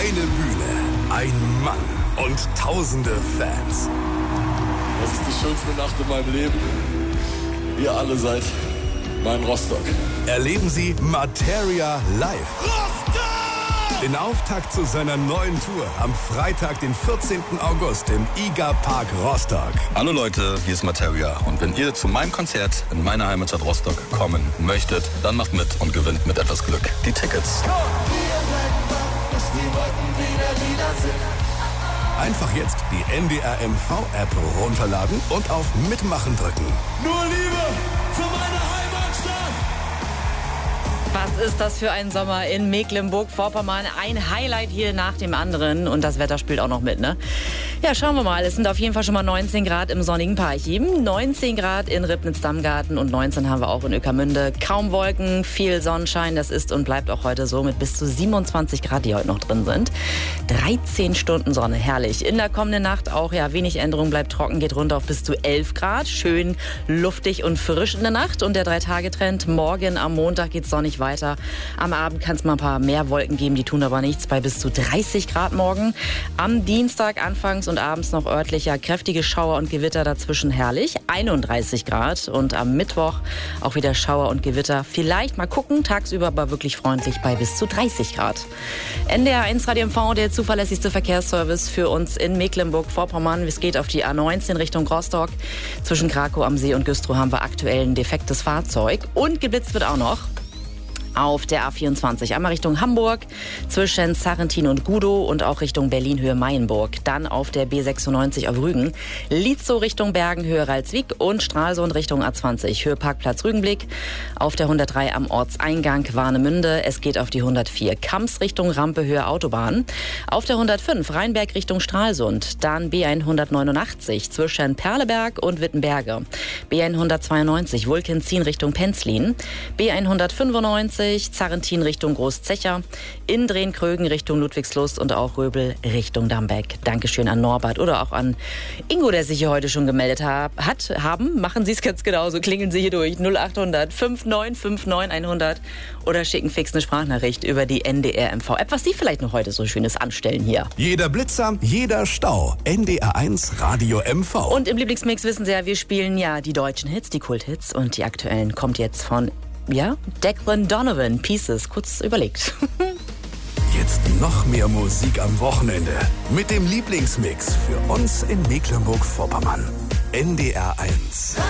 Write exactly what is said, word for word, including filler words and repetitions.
Eine Bühne, ein Mann und tausende Fans. Das ist die schönste Nacht in meinem Leben. Ihr alle seid mein Rostock. Erleben Sie Materia live. Rostock! Den Auftakt zu seiner neuen Tour am Freitag, den vierzehnten August im I G A Park Rostock. Hallo Leute, hier ist Materia. Und wenn ihr zu meinem Konzert in meiner Heimatstadt Rostock kommen möchtet, dann macht mit und gewinnt mit etwas Glück die Tickets. Einfach jetzt die N D R M V-App runterladen und auf Mitmachen drücken. Nur Liebe für meine Heimatstadt! Was ist das für ein Sommer in Mecklenburg-Vorpommern? Ein Highlight hier nach dem anderen. Und das Wetter spielt auch noch mit, ne? Ja, schauen wir mal. Es sind auf jeden Fall schon mal neunzehn Grad im sonnigen Parchim, neunzehn Grad in Ribnitz-Dammgarten und neunzehn haben wir auch in Ueckermünde. Kaum Wolken, viel Sonnenschein. Das ist und bleibt auch heute so mit bis zu siebenundzwanzig Grad, die heute noch drin sind. dreizehn Stunden Sonne, herrlich. In der kommenden Nacht auch, ja, wenig Änderung, bleibt trocken, geht runter auf bis zu elf Grad. Schön luftig und frisch in der Nacht. Und der Drei-Tage-Trend, morgen am Montag geht's sonnig weiter. Am Abend kann es mal ein paar mehr Wolken geben, die tun aber nichts, bei bis zu dreißig Grad morgen. Am Dienstag anfangs und abends noch örtlicher kräftige Schauer und Gewitter, dazwischen herrlich, einunddreißig Grad. Und am Mittwoch auch wieder Schauer und Gewitter. Vielleicht mal gucken, tagsüber aber wirklich freundlich bei bis zu dreißig Grad. N D R eins Radio M V, der zuverlässigste Verkehrsservice für uns in Mecklenburg-Vorpommern. Es geht auf die A neunzehn Richtung Rostock. Zwischen Krakow am See und Güstrow haben wir aktuell ein defektes Fahrzeug. Und geblitzt wird auch noch auf der A vierundzwanzig, einmal Richtung Hamburg, zwischen Sarrentin und Gudow und auch Richtung Berlin-Höhe-Mayenburg. Dann auf der B sechsundneunzig auf Rügen, Lietzow Richtung Bergen, Höhe Ralswiek und Stralsund Richtung A zwanzig, Höhe Parkplatz Rügenblick. Auf der hundertdrei am Ortseingang Warnemünde, es geht auf die hundertvier Kamps Richtung Rampe, Höhe Autobahn. Auf der hundertfünf Rheinberg Richtung Stralsund, dann B hundertneunundachtzig zwischen Perleberg und Wittenberge. B hundertzweiundneunzig Wulkenzin Richtung Penzlin, B hundertfünfundneunzig Zarrentin Richtung Großzecher, Indren-Krögen Richtung Ludwigslust und auch Röbel Richtung Dambeck. Dankeschön an Norbert oder auch an Ingo, der sich hier heute schon gemeldet hat. Haben, machen Sie es ganz genauso. Klingeln Sie hier durch null achthundert neunundfünfzig neunundfünfzig hundert oder schicken fix eine Sprachnachricht über die N D R M V-App, was Sie vielleicht noch heute so Schönes anstellen hier. Jeder Blitzer, jeder Stau. N D R eins Radio M V. Und im Lieblingsmix wissen Sie ja, wir spielen ja die deutschen Hits, die Kulthits, und die aktuellen kommt jetzt von Ja, Declan Donovan, Pieces, kurz überlegt. Jetzt noch mehr Musik am Wochenende. Mit dem Lieblingsmix für uns in Mecklenburg-Vorpommern. N D R eins.